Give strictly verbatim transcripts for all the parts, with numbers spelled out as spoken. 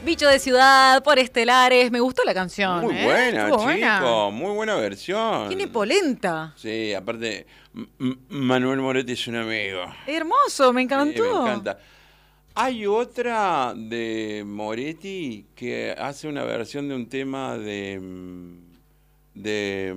Bicho de ciudad, por estelares. Me gustó la canción. Muy ¿eh? buena, Estuvo chico. buena. Muy buena versión. Tiene polenta. Sí, aparte, M- Manuel Moretti es un amigo. Hermoso, me encantó. Sí, me encanta. Hay otra de Moretti que hace una versión de un tema de de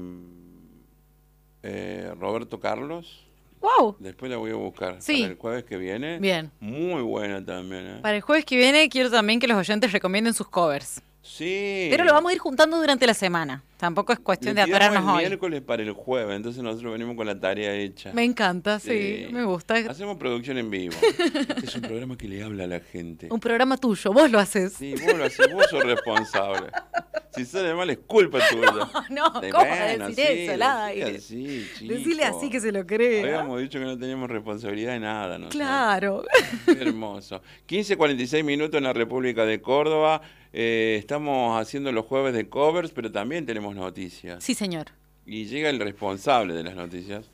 eh, Roberto Carlos. Wow. Después la voy a buscar. Sí. Para el jueves que viene. Bien. Muy buena también, ¿eh? Para el jueves que viene quiero también que los oyentes recomienden sus covers. Sí. Pero lo vamos a ir juntando durante la semana. Tampoco es cuestión de Le tiramos atorarnos el hoy. miércoles para el jueves, entonces nosotros venimos con la tarea hecha. Me encanta, sí, Sí. me gusta. Hacemos producción en vivo. Este es un programa que le habla a la gente. Un programa tuyo, vos lo haces. Sí, vos lo haces, vos sos responsable. Si sale mal es culpa tuya. No, no, De- ¿cómo bueno, decir sí, eso al aire? decile así, chico. Decirle así que se lo crea. Habíamos dicho que no teníamos responsabilidad de nada, ¿no? Claro. Qué hermoso. quince cuarenta y seis minutos en la República de Córdoba. Eh, estamos haciendo los jueves de covers, pero también tenemos noticias. Sí, señor. Y llega el responsable de las noticias,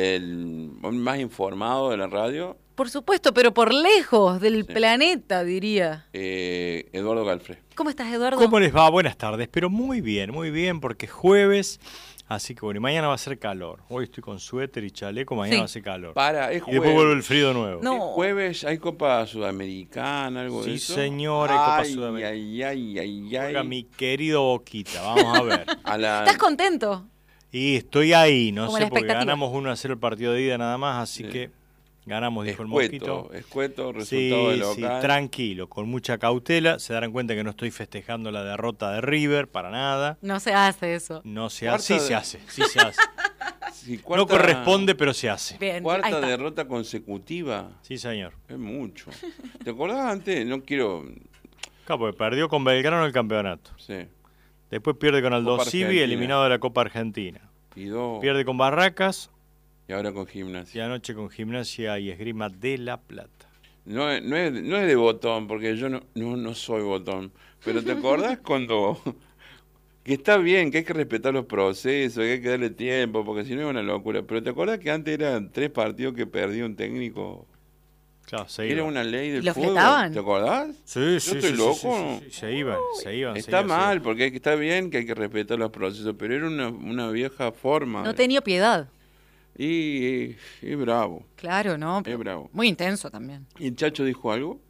el más informado de la radio, Por supuesto, pero por lejos del Sí. planeta, diría. eh, Eduardo Galfré. ¿Cómo estás, Eduardo? ¿Cómo les va? Buenas tardes, pero muy bien, muy bien, porque es jueves, así que bueno, y mañana va a ser calor. Hoy estoy con suéter y chaleco, mañana Sí. va a ser calor. Para, es Y después vuelve el jueves. frío de nuevo. No. Es jueves, hay Copa Sudamericana, algo de Sí, eso. señor, hay Copa Ay, Sudamericana. Ay, ay, ay, ay. Juega mi querido Boquita, vamos a ver. A la... ¿Estás contento? Y estoy ahí, no Como sé, la porque expectativa. ganamos uno a cero el partido de ida nada más, así Sí. que ganamos, dijo el Escueto, Mosquito. escueto, Sí, resultado de sí, local. tranquilo, con mucha cautela. Se darán cuenta que no estoy festejando la derrota de River, para nada. No se hace eso. No se Cuarta hace, sí de- se hace, sí se hace. Sí, No cuarta- corresponde, pero se hace. Bien, ahí Cuarta está. derrota consecutiva. Sí, señor. Es mucho. ¿Te acordás antes? No quiero... Claro, porque perdió con Belgrano el campeonato. Sí. Después pierde con Aldo Copa Civi, Argentina. eliminado de la Copa Argentina. Y dos. Pierde con Barracas Y ahora con y Gimnasia. anoche con Gimnasia y Esgrima de La Plata. No, es- no, es, no es de botón, porque yo no, no, no soy botón. Pero ¿te acordás cuando... que está bien, que hay que respetar los procesos, que hay que darle tiempo, porque si no es una locura. Pero ¿te acordás que antes eran tres partidos que perdía un técnico? Claro, se Era iban. una ley del ¿Lo fútbol. fletaban? ¿Te acordás? Sí, Yo sí, estoy sí, loco. sí, sí, sí, se iban, se iban. se Está iban, se mal, iban. porque hay que- está bien que hay que respetar los procesos, pero era una, una vieja forma. No tenía piedad. Y, y, y bravo. Claro, ¿no? Es bravo. Muy intenso también. ¿Y el Chacho dijo algo?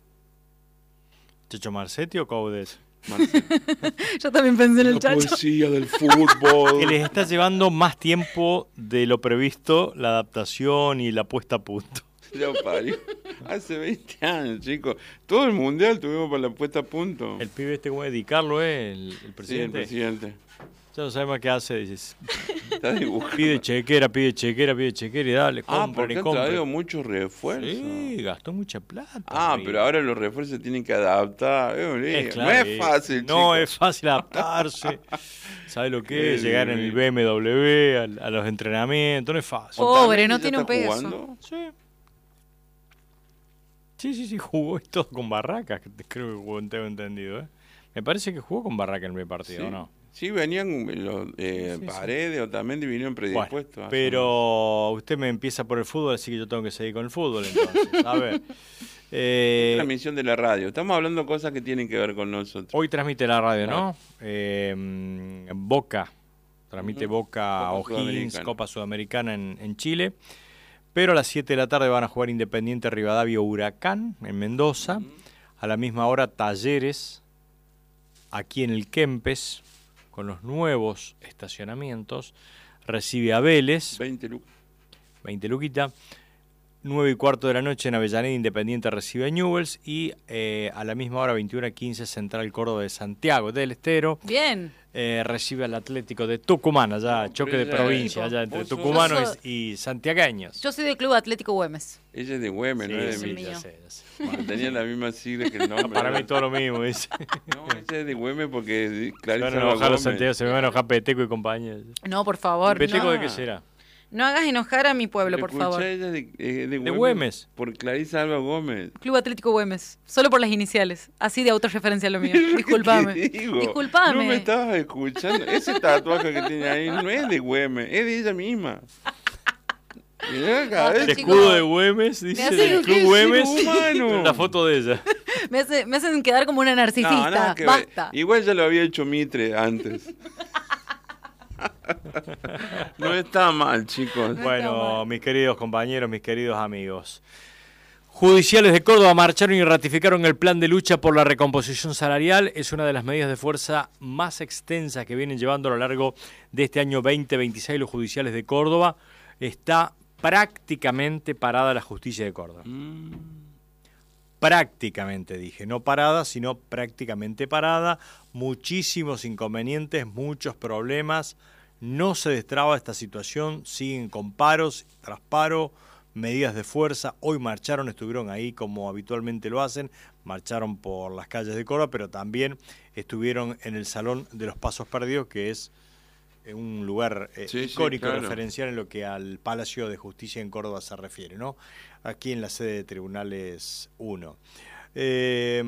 ¿Checho Marcetti o Caudet? Marcelo. Yo también pensé en el La chacho. poesía del fútbol. Que les está llevando más tiempo de lo previsto la adaptación y la puesta a punto. Lo parió. Hace veinte años, chicos. Todo el mundial tuvimos para la puesta a punto. El pibe este, como Eddie Carlo, ¿eh? El, el Sí, el presidente. presidente. Ya no sabemos qué hace. Dices, Está dibujando. pide chequera, pide chequera, pide chequera y dale, Ah, compren porque y han traído compren. muchos refuerzos. Sí, gastó mucha plata. Ah, River. pero ahora los refuerzos se tienen que adaptar. Es un lío. Es claro, no eh, es fácil, No chicos. es fácil adaptarse. ¿Sabe lo que es? Qué Llegar en el B M W, a, a los entrenamientos, no es fácil. Pobre, no ¿Ya tiene un está peso. jugando? Sí. Sí, sí, sí, jugó y todo con Barracas, que te- creo que jugó, tengo entendido, ¿eh? Me parece que jugó con Barracas en el primer partido, Sí. ¿no? Sí, venían los eh, Sí, sí, sí. Paredes o también vinieron predispuestos. Bueno, a pero usted me empieza por el fútbol, así que yo tengo que seguir con el fútbol, entonces. A ver. hacer Eh, la transmisión de la radio. Estamos hablando de cosas que tienen que ver con nosotros. hoy transmite la radio, ¿no? Claro. Eh, Boca. Transmite Ujú. Boca Copa O'Higgins, Sudamericana. Copa Sudamericana en, en Chile. Pero a las siete de la tarde van a jugar Independiente Rivadavia Huracán en Mendoza. Ujú. A la misma hora Talleres, aquí en el Kempes, con los nuevos estacionamientos. Recibe a Vélez, veinte lucas. veinte luquita. nueve y cuarto de la noche en Avellaneda Independiente recibe a Newell's. Y eh, a la misma hora, veintiuno a quince, Central Córdoba de Santiago del Estero. Bien. Eh, recibe al Atlético de Tucumán, allá, No, choque pero de ella- provincia, allá entre vos sos- tucumanos Yo soy- y santiagueños. Yo soy del Club Atlético Güemes. Ella es de Güemes, no es sí, de sí, mí. mío. ya sé, ya sé. Bueno, tenía la misma sigla que el nombre. Para mí todo lo mismo, dice. No, ella es de Güemes porque Se Clarisa van a enojar los Gómez. santiagueños, se me van a enojar Peteco y compañía. No, por favor. ¿Peteco no. de qué será? No hagas enojar a mi pueblo, Pero por escuchá, favor. ella es de, eh, de, ¿De Güemes? Por Clarisa Alba Gómez. Club Atlético Güemes. Solo por las iniciales. Así de autorreferencia lo mío. Disculpame. ¿Qué te digo? Disculpame. No me estabas escuchando. Ese tatuaje que tiene ahí no es de Güemes, es de ella misma. Mirá acá, Basta, El ¿ves? chicos. escudo de Güemes, dice hace del lo que Club es Güemes, ser humano. la foto de ella. Me, hace- me hacen quedar como una No, narcisista. nada que ver. Basta. Igual ya lo había hecho Mitre antes. No está mal, chicos. No Bueno, está mal. mis queridos compañeros, mis queridos amigos. Judiciales de Córdoba marcharon y ratificaron el plan de lucha por la recomposición salarial. Es una de las medidas de fuerza más extensas que vienen llevando a lo largo de este año veinte veintiséis los judiciales de Córdoba. Está prácticamente parada la justicia de Córdoba. Mm. Prácticamente dije, no parada, sino prácticamente parada. Muchísimos inconvenientes, muchos problemas. No se destraba esta situación, siguen con paros, tras paro, medidas de fuerza. Hoy marcharon, estuvieron ahí como habitualmente lo hacen, marcharon por las calles de Córdoba, pero también estuvieron en el Salón de los Pasos Perdidos, que es un lugar eh, Sí, sí, icónico, claro. referencial en lo que al Palacio de Justicia en Córdoba se refiere, ¿no? Aquí en la sede de Tribunales uno. Eh,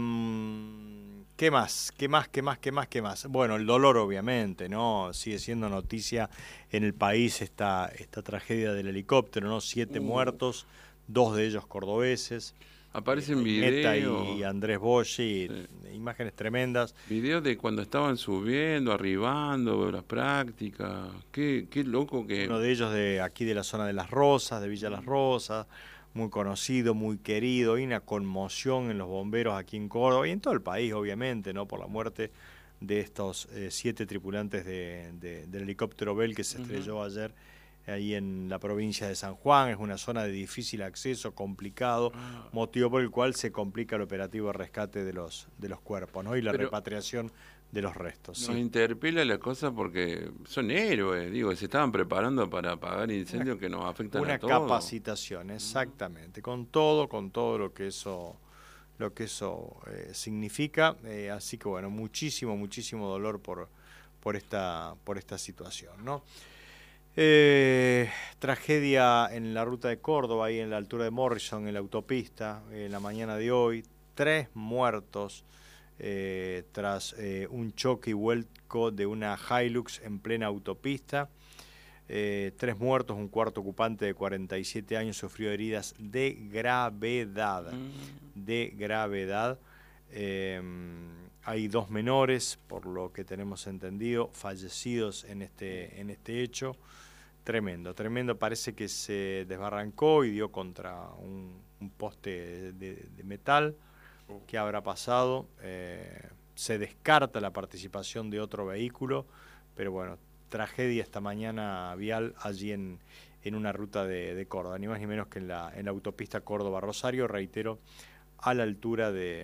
¿Qué más? ¿Qué más? ¿Qué más? ¿Qué más? ¿Qué más? Bueno, el dolor obviamente, ¿no? Sigue siendo noticia en el país esta, esta tragedia del helicóptero, ¿no? Siete Uh. muertos, dos de ellos cordobeses. Aparecen Neta videos. y Andrés Boschi, Sí. imágenes tremendas. Videos de cuando estaban subiendo, arribando, las prácticas. Qué, qué loco que... Uno de ellos de aquí de la zona de Las Rosas, de Villa Las Rosas, muy conocido, muy querido, y una conmoción en los bomberos aquí en Córdoba y en todo el país, obviamente, ¿no? Por la muerte de estos eh, siete tripulantes de, de- del helicóptero Bell que se estrelló Ujú. ayer ahí en la provincia de San Juan. Es una zona de difícil acceso, complicado, Ah. motivo por el cual se complica el operativo de rescate de los, de los cuerpos, ¿no? Y la Pero- repatriación de los restos. Nos Sí. interpela la cosa porque son héroes, digo, se estaban preparando para apagar incendios que nos afectan Una a todos. capacitación, exactamente, con todo, con todo lo que eso, lo que eso eh, significa. Eh, así que bueno, muchísimo, muchísimo dolor por, por esta, por esta situación, ¿no? Eh, tragedia en la ruta de Córdoba, ahí en la altura de Morrison, en la autopista, en la mañana de hoy, tres muertos eh, tras eh, un choque y vuelco de una Hilux en plena autopista. Eh, tres muertos, un cuarto ocupante de cuarenta y siete años sufrió heridas de gravedad, Mm. de gravedad. Eh, hay dos menores, por lo que tenemos entendido, fallecidos en este, en este hecho. Tremendo, tremendo. Parece que se desbarrancó y dio contra un, un poste de, de metal. ¿Qué habrá pasado? Eh, se descarta la participación de otro vehículo, pero bueno, tragedia esta mañana vial allí en, en una ruta de, de Córdoba, ni más ni menos que en la, en la autopista Córdoba-Rosario, reitero, a la altura de,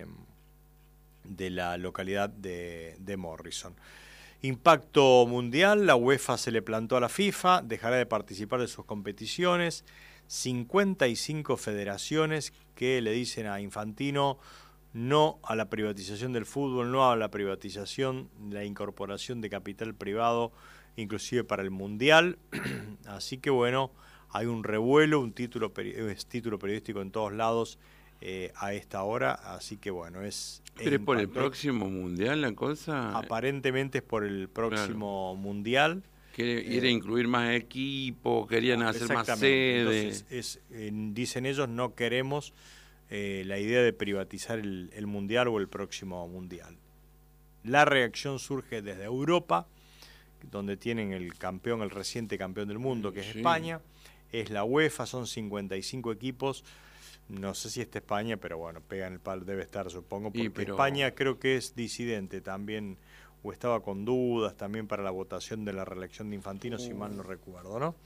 de la localidad de, de Morrison. Impacto mundial, la UEFA se le plantó a la FIFA, dejará de participar de sus competiciones, cincuenta y cinco federaciones que le dicen a Infantino no a la privatización del fútbol, no a la privatización, la incorporación de capital privado, inclusive para el Mundial. Así que bueno, hay un revuelo, un título, es título periodístico en todos lados eh, a esta hora, así que bueno, es... ¿Pero es por el impacto. próximo mundial la cosa? Aparentemente es por el próximo Mundial. Quiere Eh, incluir más equipos, querían hacer más Exactamente. sedes. Entonces, es, eh, dicen ellos, no queremos eh, la idea de privatizar el, el Mundial o el próximo Mundial. La reacción surge desde Europa, donde tienen el campeón, el reciente campeón del mundo, que es Sí. España. Es la UEFA, son cincuenta y cinco equipos. No sé si está España, pero bueno, pegan el palo, debe estar, supongo, porque Y, pero- España creo que es disidente también, o estaba con dudas también para la votación de la reelección de Infantino, si mal no recuerdo, ¿no?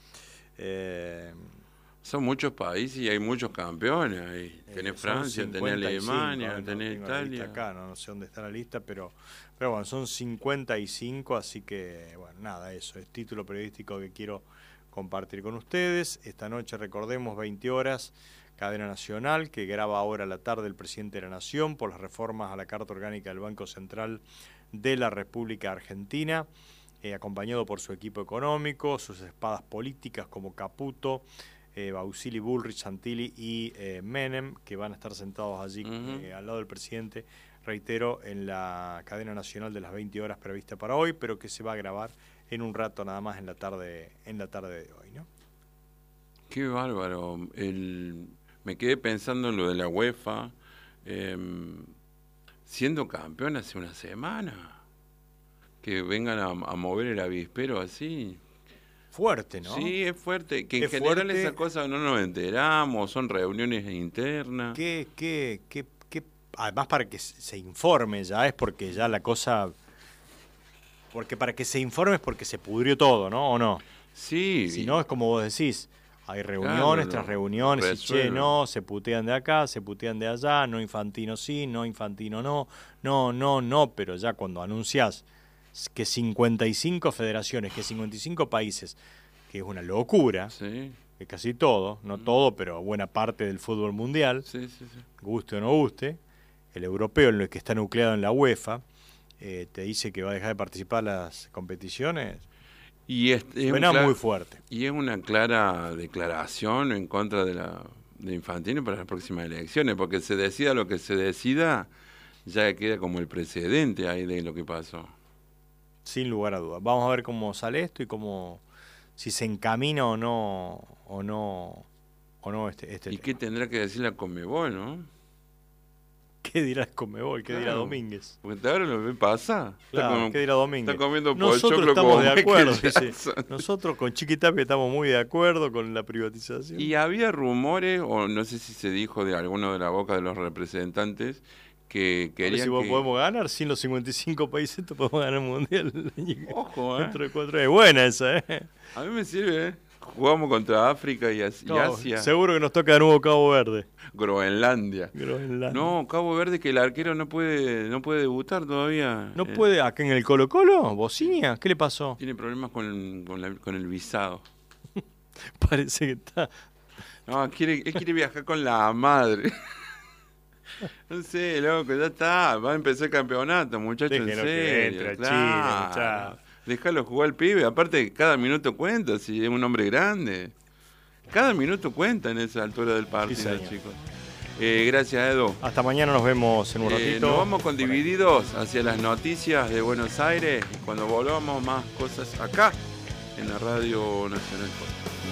Eh, Son muchos países y hay muchos campeones ahí. eh, Tenés son Francia, tenés cincuenta y cinco, Alemania, no tenés tengo la lista Italia. acá, no, no sé dónde está la lista, pero, pero bueno, son cincuenta y cinco, así que, bueno, nada, eso es título periodístico que quiero compartir con ustedes. Esta noche, recordemos, veinte horas, cadena nacional, que graba ahora a la tarde el presidente de la Nación por las reformas a la Carta Orgánica del Banco Central de la República Argentina, eh, acompañado por su equipo económico, sus espadas políticas como Caputo, eh, Bausili, Bullrich, Santilli y eh, Menem, que van a estar sentados allí Ujú. eh, al lado del presidente, reitero, en la cadena nacional de las veinte horas prevista para hoy, pero que se va a grabar en un rato nada más en la tarde, en la tarde de hoy, ¿no? Qué bárbaro. El... Me quedé pensando en lo de la UEFA. Eh, siendo campeón hace una semana. Que vengan a, a mover el avispero así. Fuerte, ¿no? Sí, es fuerte. Que en es general fuerte. esas cosas no nos enteramos, son reuniones internas. ¿Qué, qué, qué, qué? Además, para que se informe ya es porque ya la cosa... Porque para que se informe es porque se pudrió todo, ¿no? ¿O no? Sí. Si no, es como vos decís, hay reuniones Claro, tras lo reuniones y che, resuelven. no, se putean de acá, se putean de allá, no Infantino sí, no Infantino no, no, no, no, pero ya cuando anunciás que cincuenta y cinco federaciones, que cincuenta y cinco países, que es una locura, Sí, que casi todo, no todo, pero buena parte del fútbol mundial, sí, sí, sí. guste o no guste, el europeo, el que está nucleado en la UEFA, eh, te dice que va a dejar de participar en las competiciones, Y es, es suena un clara- muy fuerte. Y es una clara declaración en contra de la de Infantino para las próximas elecciones, porque se decida lo que se decida, ya queda como el precedente ahí de lo que pasó. Sin lugar a dudas. Vamos a ver cómo sale esto y cómo, si se encamina o no, o no, o no este, este ¿Y tema. qué tendrá que decir la Conmebol, no? ¿Qué dirá Conmebol? ¿Qué dirá Claro. Domínguez? Porque ahora lo ve pasa. Claro, como- ¿qué dirá Domínguez? está comiendo Nosotros pochoclo estamos como de Michael acuerdo, dice. Jackson. Nosotros con Chiquitapia estamos muy de acuerdo con la privatización. Y había rumores, o no sé si se dijo de alguno de la boca de los representantes, que A ver querían si que... podemos ganar, sin los cincuenta y cinco países, esto podemos ganar el mundial. Ojo, ¿eh? Dentro de cuatro es buena esa, ¿eh? A mí me sirve, ¿eh? Jugamos contra África y, As- y Cabo- Asia. Seguro que nos toca de nuevo Cabo Verde. Groenlandia. Groenlandia. No, Cabo Verde, que el arquero no puede no puede debutar todavía. ¿No Eh, puede acá en el Colo Colo? ¿Bocinia? ¿Qué le pasó? Tiene problemas con, con, la- con el visado. Parece que está... No, quiere, él quiere viajar con la madre. No sé, loco, ya está. Va a empezar el campeonato, muchachos, en Déjenlo que serio. entre a claro. Chile, muchacho. Déjalo jugar al pibe. Aparte, cada minuto cuenta si es un hombre grande. Cada minuto cuenta en esa altura del partido, señor. chicos. Eh, gracias, Edu. Hasta mañana, nos vemos en un Eh, ratito. nos vamos con Por ahí. Divididos hacia las noticias de Buenos Aires y cuando volvamos más cosas acá en la Radio Nacional.